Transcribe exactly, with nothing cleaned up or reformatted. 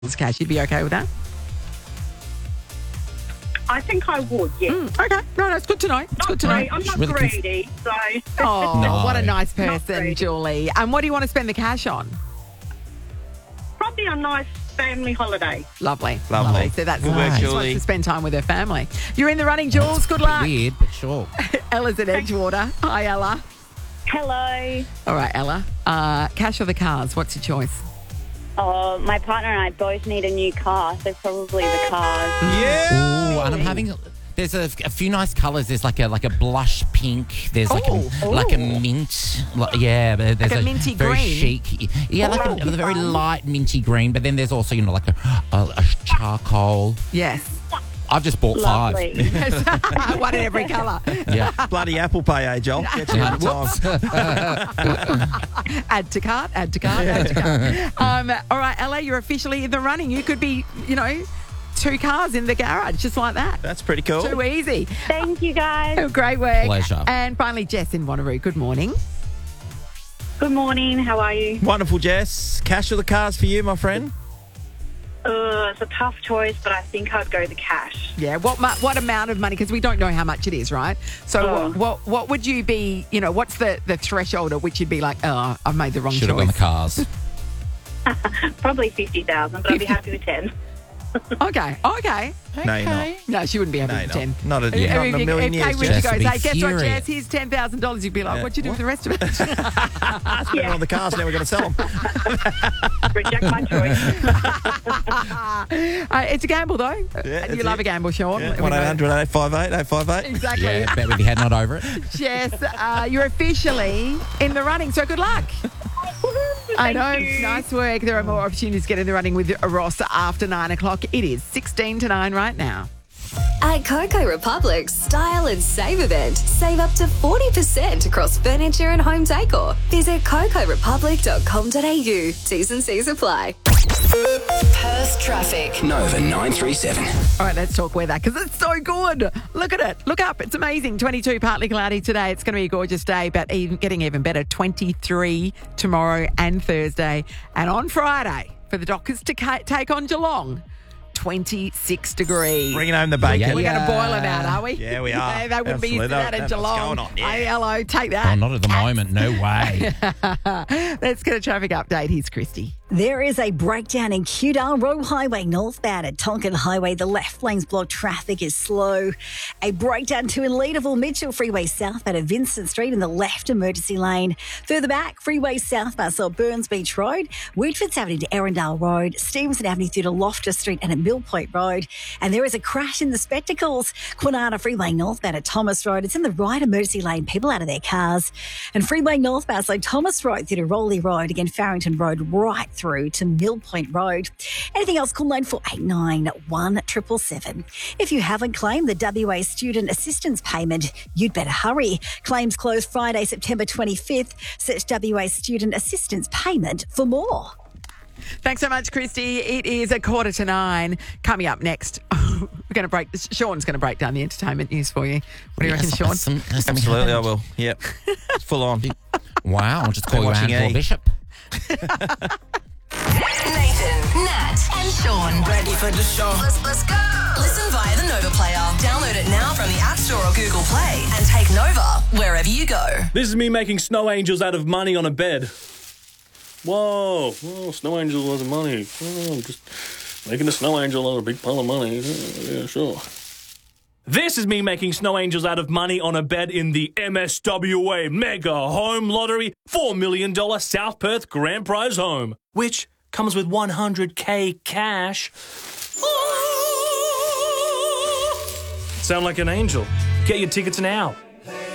cash. You'd be okay with that? I think I would, yes. Mm, okay. No, no, it's good to know. It's Not good to know. great. I'm not really conf- greedy, so... Oh, No. what a nice Not person, greedy. Julie. And what do you want to spend the cash on? Probably a nice family holiday. Lovely. Lovely. So that's Good work, nice. She wants Julie. to spend time with her family. You're in the running, Jules. Good luck. Weird, but sure. Ella's at Edgewater. Hi, Ella. Hello. All right, Ella. Uh, cash or the cars? What's your choice? Oh, my partner and I both need a new car, so probably the cars. Yeah. Ooh, and I'm having. There's a, a few nice colours. There's like a like a blush pink. There's like Ooh. a like a mint. Like, yeah, but there's Like a minty very green? chic. Yeah, like Oh, a, a very fun. light minty green. But then there's also you know like a, a, a charcoal. Yes. I've just bought Lovely. One in every colour. five. Yeah. Bloody Apple Pay, eh, Joel? Get you every time. Add to cart, add to cart, add to cart. Um, all right, Ella, you're officially in the running. You could be, you know, two cars in the garage, just like that. That's pretty cool. Too easy. Thank you, guys. Oh, great work. Pleasure. And finally, Jess in Wanneroo. Good morning. Good morning. How are you? Wonderful, Jess. Cash or the cars for you, my friend? Uh, it's a tough choice, but I think I'd go the cash. Yeah. What mu- what amount of money? Because we don't know how much it is, right? So Oh. what, what what would you be? You know, what's the, the threshold at which you'd be like, oh, I've made the wrong Should have gone the choice. cars. Probably fifty thousand, but I'd be happy with ten. Okay. Okay. No, you're not. No, she wouldn't be happy No, with you're ten. not. Not a, If- not if, in a you- million if years, Kate Ritchie Jess. Jess would goes, be hey, guess what, furious. Jess? Here's ten thousand dollars. You'd be like, Yeah. what'd you do with the rest of it? Spend it on the cars, now we're going to sell them. Reject my choice. uh, it's a gamble, though. Yeah, and that's you love it. a gamble, Sean. We one know- eight hundred eight five eight eight five eight. Exactly. Yeah, bet with your head not over it. Jess, uh, you're officially in the running, so good luck. I Thank know. you. Nice work. There are more opportunities to get in the running with Ross after nine o'clock. It is sixteen to nine right now. At Coco Republic's Style and Save event, save up to forty percent across furniture and home decor. Visit coco republic dot com dot a u. T's and C's apply. Perth traffic. Nova nine three seven. All right, let's talk weather because it's so good. Look at it. Look up. It's amazing. twenty-two, partly cloudy today. It's going to be a gorgeous day, but even getting even better. twenty-three tomorrow and Thursday. And on Friday, for the Dockers to ca- take on Geelong, twenty-six degrees. Bringing home the bacon. Yeah, We're yeah. going to boil them out, are we? Yeah, we are. They, they wouldn't be used to Absolutely. that in That's what's Geelong. going on, yeah. Hey, hello, take Oh, that. not at the moment. No way. Let's get a traffic update. Here's Christy. There is a breakdown in Kewdale Road Highway northbound at Tonkin Highway. The left lane's blocked. Traffic is slow. A breakdown too in Leederville Mitchell Freeway southbound at Vincent Street in the left emergency lane. Further back, Freeway southbound so Burns Beach Road, Woodfords Avenue to Erindale Road, Stevenson Avenue through to Loftus Street and at Mill Point Road. And there is a crash in the Spectacles. Quinana Freeway northbound at Thomas Road. It's in the right emergency lane. People out of their cars. And Freeway northbound so Thomas Road through to Rowley Road. Again, Farrington Road right through to Mill Point Road. Anything else, call nine four eight nine one seven seven seven. If you haven't claimed the W A Student Assistance Payment, you'd better hurry. Claims close Friday, September twenty-fifth. Search W A Student Assistance Payment for more. Thanks so much, Christy. It is a quarter to nine. Coming up next, we're going to break. Sean's going to break down the entertainment news for you. What do you reckon, Yes, Sean? some- something Absolutely, I happened. will. Yep. It's full on. Wow, I'll just call Been you watching Angela E. Bishop. Nathan, Nat, and Sean. Ready for the show. Let's, let's go. Listen via the Nova Player. Download it now from the App Store or Google Play and take Nova wherever you go. This is me making snow angels out of money on a bed. Whoa, whoa snow angels wasn't money. Oh, I'm just making a snow angel out of a big pile of money. Yeah, yeah, sure. This is me making snow angels out of money on a bed in the M S W A Mega Home Lottery four million dollars South Perth Grand Prize Home, which comes with one hundred K cash. Sound like an angel. Get your tickets now.